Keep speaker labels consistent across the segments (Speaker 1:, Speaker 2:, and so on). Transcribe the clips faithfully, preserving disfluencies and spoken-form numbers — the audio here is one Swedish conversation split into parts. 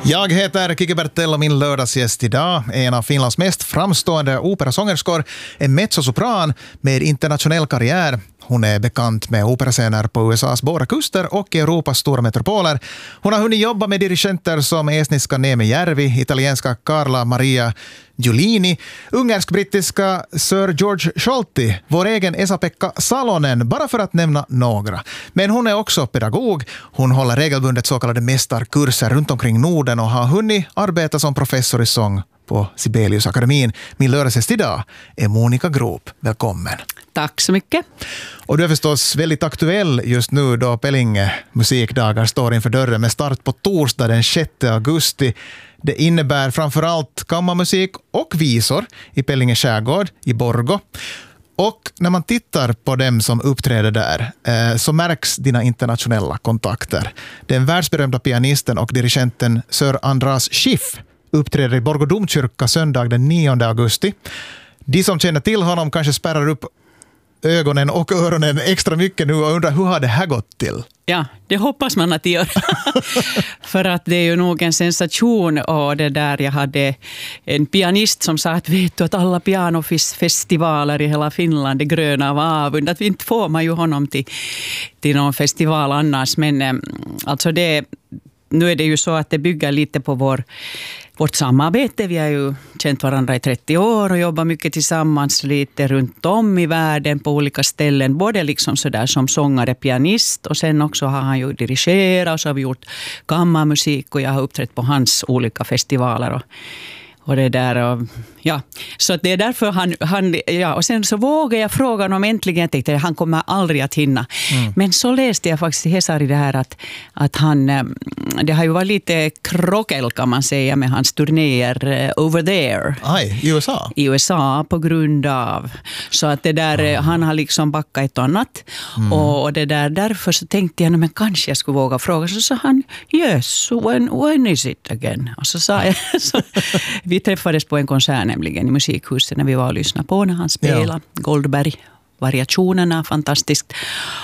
Speaker 1: Jag heter Kike Bertell och min lördagsgäst idag är en av Finlands mest framstående operasångerskor, en mezzosopran med internationell karriär. Hon är bekant med operascener på U S A:s båda kuster och Europas stora metropoler. Hon har hunnit jobba med dirigenter som estniska Neeme Järvi, italienska Carla Maria Giulini, ungersk-brittiska Sir George Scholti, vår egen Esa-Pekka Salonen, bara för att nämna några. Men hon är också pedagog. Hon håller regelbundet så kallade mästarkurser runt omkring Norden och har hunnit arbeta som professor i sång på Sibeliusakademin. Min lördagsgäst idag är Monica Groop. Välkommen.
Speaker 2: Tack så mycket.
Speaker 1: Och du är förstås väldigt aktuell just nu då Pellinge musikdagar står inför dörren med start på torsdag den sjätte augusti. Det innebär framförallt kammarmusik och visor i Pellinge skärgård i Borgå. Och när man tittar på dem som uppträder där eh, så märks dina internationella kontakter. Den världsberömda pianisten och dirigenten Sir Andras Schiff uppträder i Borgå domkyrka söndag den nionde augusti. De som känner till honom kanske spärrar upp ögonen och öronen extra mycket nu och undrar hur har det här gått till?
Speaker 2: Ja, det hoppas man att det gör. För att det är ju nog en sensation och det där jag hade en pianist som sa att vet du att alla pianofestivaler i hela Finland är gröna av avund. Att vi inte får man ju honom till, till någon festival annars. Men alltså det, nu är det ju så att det bygger lite på vår Vårt samarbete, vi har ju känt varandra i trettio år och jobbat mycket tillsammans lite runt om i världen på olika ställen. Både liksom sådär som sångare, pianist och sen också har han ju dirigerat och så har vi gjort kammarmusik och jag har uppträtt på hans olika festivaler och, och det där och, ja, så att det är därför han, han ja, och sen så vågar jag fråga honom äntligen, jag tänkte han kommer aldrig att hinna. Mm. Men så läste jag faktiskt i Hesari det här att, att han, det har ju varit lite krockel kan man säga med hans turnéer over there.
Speaker 1: Aj, i U S A?
Speaker 2: I U S A på grund av, så att det där, mm. han har liksom backat ett annat mm. och, och det där, därför så tänkte jag, men kanske jag skulle våga fråga, så sa han, yes, when, when is it again? Och så sa jag, så, vi träffades på en konsert nämligen i musikhuset när vi var och lyssnade på när han spelade ja. Goldberg. Variationerna, fantastiskt.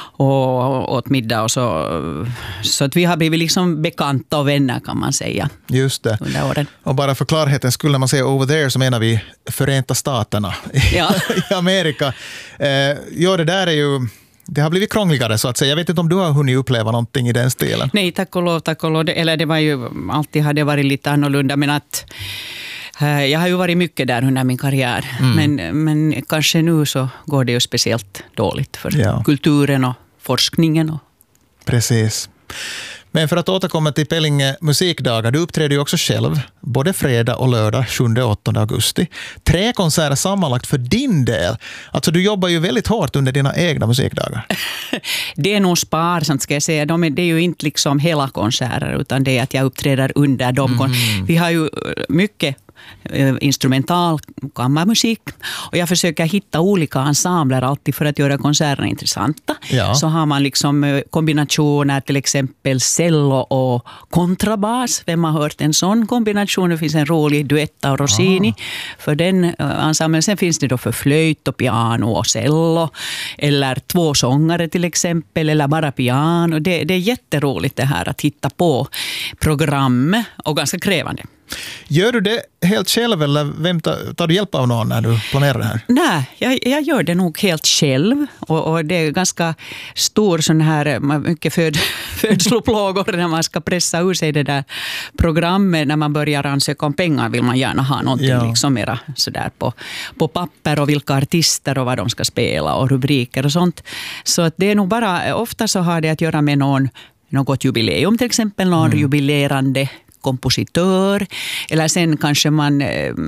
Speaker 2: Och åt middag och så. Så att vi har blivit liksom bekanta och vänner kan man säga.
Speaker 1: Just det.
Speaker 2: Under åren.
Speaker 1: Och bara för klarheten skulle när man säger over there så menar vi Förenta Staterna
Speaker 2: ja.
Speaker 1: i Amerika. Eh, ja, det där är ju... Det har blivit krångligare så att säga. Jag vet inte om du har hunnit uppleva någonting i den stilen.
Speaker 2: Nej, tack och lov, tack och lov. Eller det var ju, alltid hade varit lite annorlunda, men att jag har ju varit mycket där under min karriär. Mm. Men, men kanske nu så går det ju speciellt dåligt för ja. kulturen och forskningen. Och...
Speaker 1: Precis. Men för att återkomma till Pellinge musikdagar, du uppträder ju också själv både fredag och lördag sjunde och åttonde augusti. Tre konserter sammanlagt för din del. Alltså du jobbar ju väldigt hårt under dina egna musikdagar.
Speaker 2: Det är nog sparsamt ska jag säga. De är, det är ju inte liksom hela konserter utan det är att jag uppträder under dem. Mm. Vi har ju mycket instrumental kammarmusik och jag försöker hitta olika ensembler alltid för att göra konserterna intressanta. Ja. Så har man liksom kombinationer, till exempel cello och kontrabas. Vem har hört en sån kombination? Det finns en rolig duett av Rossini ah. för den ensemblen. Sen finns det då för flöjt och piano och cello eller två sångare till exempel eller bara piano. Det, det är jätteroligt det här att hitta på program och ganska krävande.
Speaker 1: Gör du det helt själv eller vem tar, tar du hjälp av någon när du planerar det här?
Speaker 2: Nej, jag, jag gör det nog helt själv och, och det är ganska stor sån här, mycket föd, födsloplågor när man ska pressa ur sig det där programmet. När man börjar ansöka om pengar vill man gärna ha någonting ja. liksom mera sådär på, på papper och vilka artister och vad de ska spela och rubriker och sånt. Så att det är nog bara, ofta så har det att göra med någon, något jubileum till exempel, någon mm. jubilerande kompositör eller sen kanske man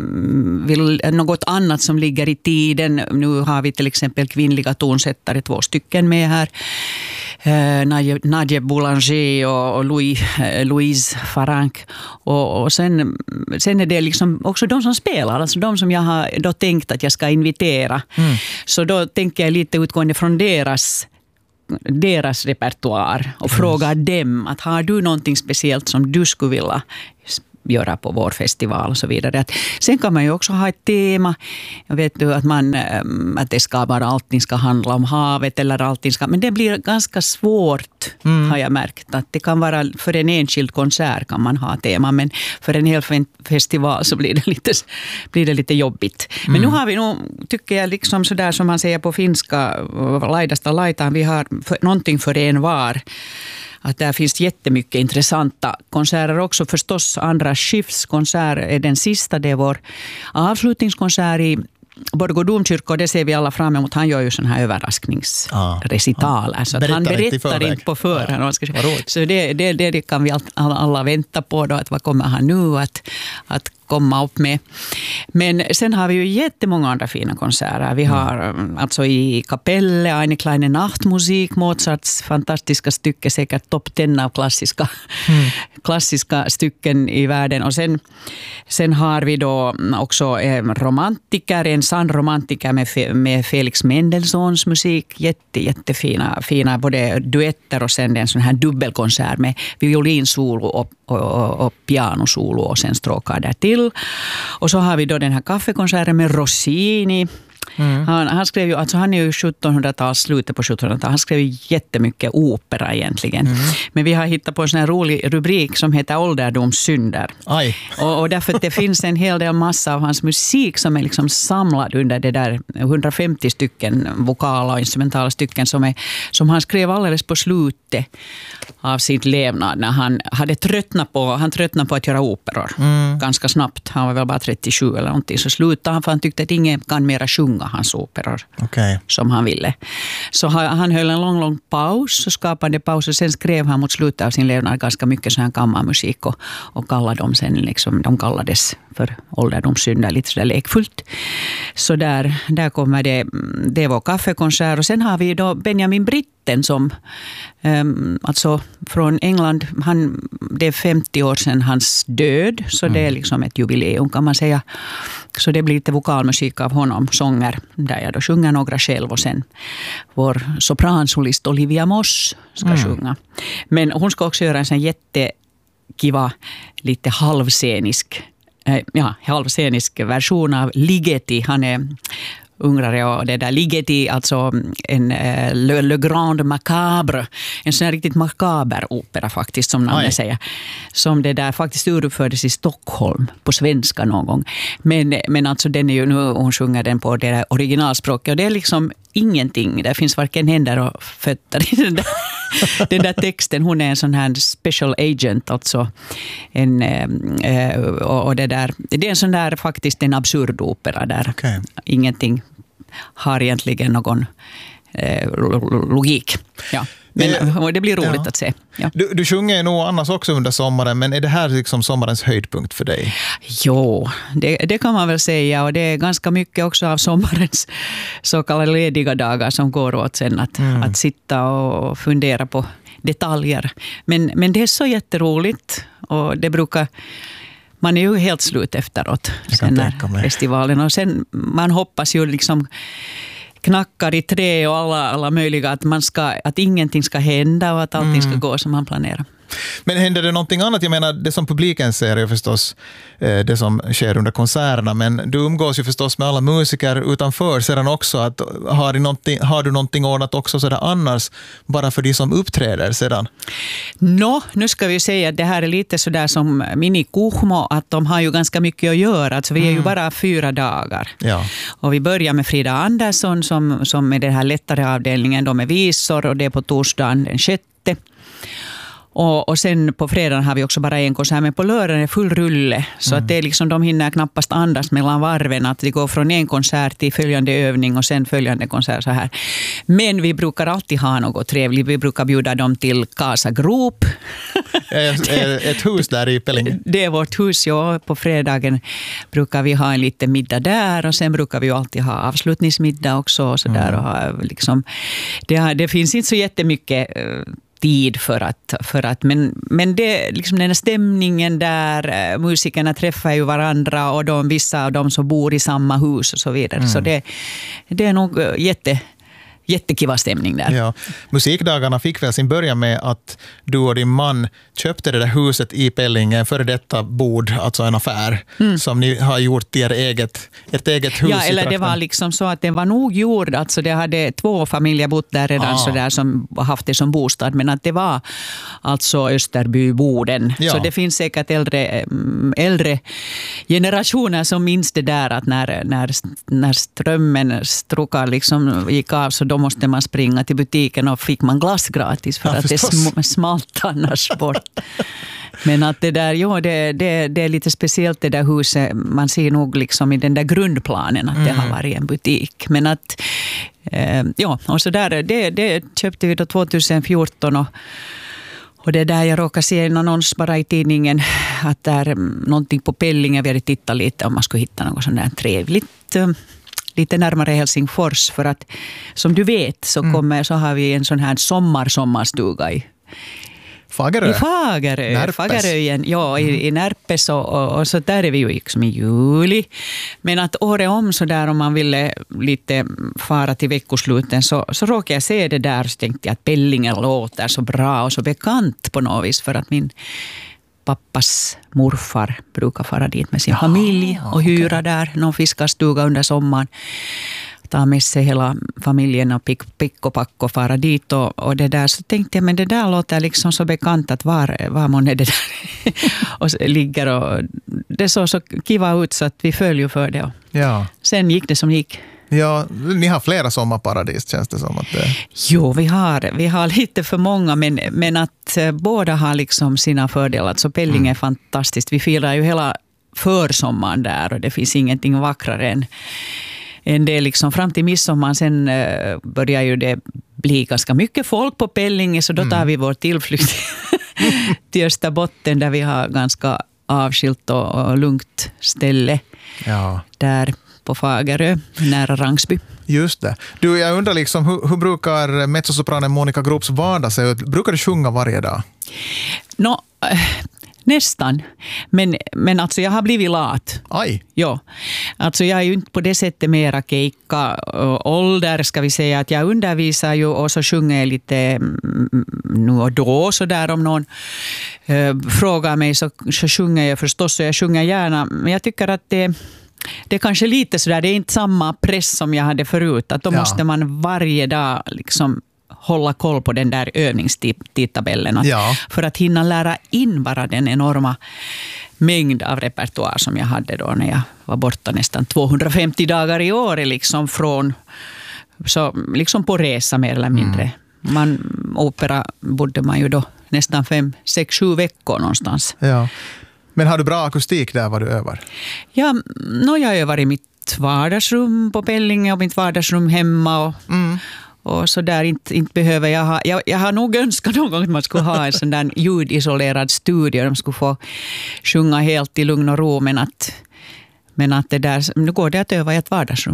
Speaker 2: vill något annat som ligger i tiden. Nu har vi till exempel kvinnliga tonsättare, två stycken med här. Nadje Boulanger och Louis, Louise Farank. Och, och sen, sen är det liksom också de som spelar, alltså de som jag har då tänkt att jag ska invitera. Mm. Så då tänker jag lite utgående från deras deras repertoar och frågar dem att har du någonting speciellt som du skulle vilja göra på vår festival och så vidare. Att sen kan man ju också ha ett tema. Jag vet du att, man, att det ska vara allting ska handla om havet eller allting ska... Men det blir ganska svårt mm. har jag märkt. Att det kan vara för en enskild konsert kan man ha tema, men för en hel festival så blir det lite, blir det lite jobbigt. Men mm. nu har vi nog, tycker jag, liksom sådär som man säger på finska, laidasta laitaan, vi har för, någonting för en var. Att där finns jättemycket intressanta konserter också. Förstås Andra Schiffs konsert är den sista. Det är vår avslutningskonsert i Borgå domkyrka, och det ser vi alla fram emot. Han gör ju sån här överraskningsrecitaler. Ja. Så att han berättar inte, inte på förhand. Ja. Så det, det, det kan vi alla vänta på då, att vad kommer han nu att, att komma upp med. Men sen har vi ju jättemånga andra fina konserter. Vi har mm. alltså i Kapelle, Eine kleine Nachtmusik, Mozarts fantastiska stycke, säkert topp tio av klassiska, mm. klassiska stycken i världen. Och sen, sen har vi då också en romantiker, en sann romantiker med, med Felix Mendelssohns musik. Jätte, jättefina fina, både duetter och sen en sån här dubbelkonsert med violinsolo och, och, och, och pianosolo och sen stråkar där till. Och så har vi då den här kaffekonserten med Rossini. Mm. Han, han skrev ju, alltså han är ju sjuttonhundratals, slutet på sjuttonhundratalet. Han skrev ju jättemycket opera egentligen. Mm. Men vi har hittat på en sån här rolig rubrik som heter ålderdomssynder.
Speaker 1: Aj.
Speaker 2: Och, och därför att det finns en hel del massa av hans musik som är liksom samlad under det där hundrafemtio stycken vokala och instrumentala stycken som, är, som han skrev alldeles på slutet av sitt levnad när han hade tröttnat på, han tröttnade på att göra operor. Mm. Ganska snabbt. Han var väl bara trettiosju eller någonting. Så slutade han för han tyckte att ingen kan mera sjunga hans operor
Speaker 1: okay.
Speaker 2: som han ville. Så han höll en lång, lång paus och skapade paus och sen skrev han mot slutet av sin levnad ganska mycket sån här kammarmusik och, och kallade dem sen liksom, de kallades för ålderdomssynder lite sådär lekfullt. Så där, där kommer det, det var kaffekonsert och sen har vi då Benjamin Britten som um, alltså från England, han, det är femtio år sedan hans död, så mm. det är liksom ett jubileum kan man säga. Så det blir lite vokalmusik av honom, sånger där jag då sjunger några själv och sen vår sopransolist Olivia Moss ska mm. sjunga. Men hon ska också göra en sån jättekiva, lite halvscenisk ja, halvscenisk version av Ligeti. Han är ungrare och det där Ligeti, alltså en uh, Le, Le Grand Macabre, en sån här riktigt makaber opera faktiskt som namnet säger. Som det där faktiskt uruppfördes i Stockholm på svenska någon gång. Men, men alltså den är ju nu, hon sjunger den på det där originalspråket och det är liksom ingenting. Det finns varken händer och fötter i den där, den där texten. Hon är en sån här special agent, alltså en, eh, och, och det där, det är en sån där faktiskt en absurd opera där. Okay. Ingenting har egentligen någon eh, logik. Ja. Men det blir roligt ja. att se. Ja.
Speaker 1: Du, du sjunger ju nog annars också under sommaren, men är det här liksom sommarens höjdpunkt för dig?
Speaker 2: Jo, det, det kan man väl säga, och det är ganska mycket också av sommarens så kallade lediga dagar som går åt sen att, mm. att sitta och fundera på detaljer. Men, men det är så jätteroligt och det brukar... Man är ju helt slut efteråt sen när festivalen. Och sen man hoppas ju liksom knackar i trä och alla, alla möjliga att, man ska, att ingenting ska hända och att allting ska gå som man planerar.
Speaker 1: Men händer det någonting annat? Jag menar, det som publiken ser är förstås eh, det som sker under konserterna, men du umgås ju förstås med alla musiker utanför sedan också. Att, har, du någonting, har du någonting ordnat också sådär annars, bara för de som uppträder sedan?
Speaker 2: Nå, nu ska vi säga att det här är lite sådär som Mini Kuhmo, att de har ju ganska mycket att göra. Alltså vi är ju mm. bara fyra dagar. Ja. Och vi börjar med Frida Andersson som, som är den här lättare avdelningen. De är visor och det är på torsdagen den sjätte. Och, och sen på fredagen har vi också bara en konsert, men på lördagen är full rulle. Så mm. att det är liksom, de hinner knappast andas mellan varven. Att det går från en konsert till följande övning och sen följande konsert så här. Men vi brukar alltid ha något trevligt. Vi brukar bjuda dem till Casa Group.
Speaker 1: Ett hus där i Pellinge.
Speaker 2: Det är vårt hus, ja. På fredagen brukar vi ha en liten middag där. Och sen brukar vi alltid ha avslutningsmiddag också. Och så där, mm. och ha, liksom, det, det finns inte så jättemycket tid för att, för att men, men det, liksom den här stämningen där musikerna träffar ju varandra och de, vissa av dem som bor i samma hus och så vidare. Mm. Så det, det är nog jätte, jättekiva stämning där.
Speaker 1: Ja. Musikdagarna fick väl sin början med att du och din man köpte det där huset i Pellinge, före detta bod, alltså en affär, mm. som ni har gjort i er eget, ert eget hus.
Speaker 2: Ja, eller det var liksom så att det var nog gjord, alltså det hade två familjer bott där redan ah. så där som haft det som bostad, men att det var alltså Österbyboden. Ja. Så det finns säkert äldre, äldre generationer som minns det där att när, när, när strömmen strukar liksom gick av så då måste man springa till butiken och fick man glass gratis för ja, att förstås. Det smalt annars bort. Men att det där, ja, det, det, det är lite speciellt det där huset. Man ser nog liksom i den där grundplanen att mm. det har varit en butik. Men att, eh, ja, och så där, det, det köpte vi då tjugohundrafjorton och Och det där jag råkade se en annons bara i tidningen att det är någonting på Pellinge. Vi hade tittat lite om man skulle hitta något sånt där trevligt lite närmare Helsingfors. För att som du vet så, kommer, så har vi en sån här sommar-sommarstuga i
Speaker 1: Fagerö.
Speaker 2: I Fagerö.
Speaker 1: Närpes.
Speaker 2: Fageröjen, ja, i, i Närpes och, och, och så där är vi ju liksom i juli. Men att året om så där om man ville lite fara till veckosluten så, så råkade jag se det där och så tänkte jag att Pellinge låter så bra och så bekant på något vis för att min pappas morfar brukar fara dit med sin ja, familj och hyra okay. där någon fiskarstuga under sommaren. Ta med sig hela familjen och pick, pick och pack och fara dit och, och det där. Så tänkte jag, men det där låter liksom så bekant att var, var man är det där och ligger och det såg så kiva ut så att vi följer för det.
Speaker 1: Ja.
Speaker 2: Sen gick det som gick.
Speaker 1: Ja, ni har flera sommarparadis känns det som att det...
Speaker 2: Jo, vi har, vi har lite för många men, men att båda har liksom sina fördelar. Så Pellinge mm. är fantastiskt. Vi firar ju hela försommaren där och det finns ingenting vackrare än En del liksom fram till midsommar, sen uh, börjar ju det bli ganska mycket folk på Pellinge så då tar vi vår tillflykt till Österbotten där vi har ganska avskilt och, och lugnt ställe
Speaker 1: ja.
Speaker 2: Där på Fagerö, nära Rangsby.
Speaker 1: Just det. Du, jag undrar liksom, hur, hur brukar mezzosopranen Monica Groops vardag se ut? Brukar du sjunga varje dag?
Speaker 2: Nå... No, uh, Nästan. Men, men alltså jag har blivit lat.
Speaker 1: Aj.
Speaker 2: Ja. Alltså jag är ju inte på det sättet mera keikka ålder ska vi säga att jag undervisar ju och så sjunger jag lite nu och då så där om någon äh, frågar mig så, så sjunger jag förstås och jag sjunger gärna. Men jag tycker att det Det är kanske lite sådär, det är inte samma press som jag hade förut. Att då ja. måste man varje dag liksom hålla koll på den där övningstidtabellen.
Speaker 1: Ja.
Speaker 2: För att hinna lära in bara den enorma mängd av repertoar som jag hade då när jag var borta nästan tvåhundrafemtio dagar i år. Liksom, från, så, liksom på resa mer eller mindre. Mm. Man, opera bodde man ju då nästan fem, sex, sju veckor någonstans.
Speaker 1: Ja. Men har du bra akustik där vad du övar?
Speaker 2: Ja, no, jag övar i mitt vardagsrum på Pellinge och mitt vardagsrum hemma och, mm. och så där inte, inte behöver jag ha. Jag, jag har nog önskat någon gång att man skulle ha en sån där ljudisolerad studio. De skulle få sjunga helt i lugn och ro, men att, men att det där, nu går det att öva i ett vardagsrum.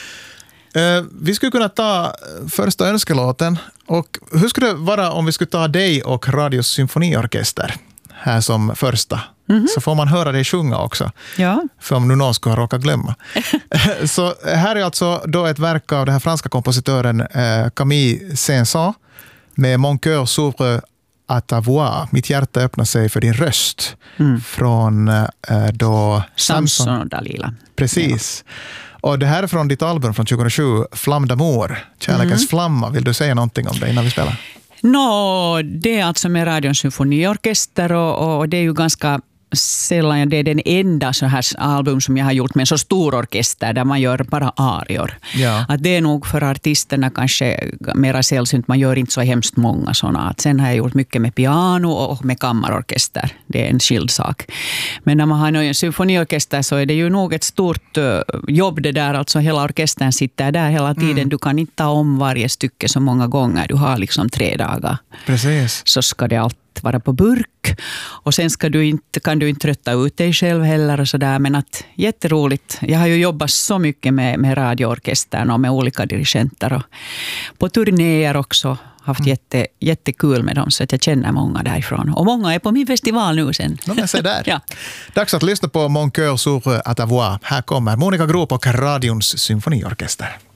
Speaker 1: Uh, vi skulle kunna ta första önskelåten. Och hur skulle det vara om vi skulle ta dig och Radios symfoniorkester här som första? Mm-hmm. Så får man höra dig sjunga också. Ja. För om nu någon skulle ha råkat glömma. Så här är alltså då ett verk av den här franska kompositören eh, Camille Saint-Saëns med Mon cœur s'ouvre à ta voix. Mitt hjärta öppnar sig för din röst. Mm. Från eh, då
Speaker 2: Samson och Dalila.
Speaker 1: Precis. Ja. Och det här är från ditt album från tjugohundrasju, Flamme d'amour, Kärlekens mm. flamma. Vill du säga någonting om det innan vi spelar?
Speaker 2: No, det är alltså med Radions symfoniorkester och, och det är ju ganska sällan, det är den enda så här album som jag har gjort med en så stor orkester där man gör bara arior. Ja. Att det är nog för artisterna kanske mera sällsynt, man gör inte så hemskt många sådana. Att sen har jag gjort mycket med piano och med kammarorkester. Det är en skild sak. Men när man har en symfoniorkester så är det ju nog ett stort jobb det där. Alltså hela orkestern sitter där hela tiden. Mm. Du kan inte ta om varje stycke så många gånger. Du har liksom tre dagar.
Speaker 1: Precis.
Speaker 2: Så ska det alltid vara på burk. Och sen ska du inte, kan du inte trötta ut dig själv heller och sådär. Men att jätteroligt. Jag har ju jobbat så mycket med, med radioorkestern och med olika dirigenter. Och på turnéer också. Haft mm. jätte, jättekul med dem så att jag känner många därifrån. Och många är på min festival nu sen.
Speaker 1: No, men se där.
Speaker 2: Ja.
Speaker 1: Dags att lyssna på Mon cœur s'ouvre à ta voix. Här kommer Monica Groop och Radions symfoniorkester.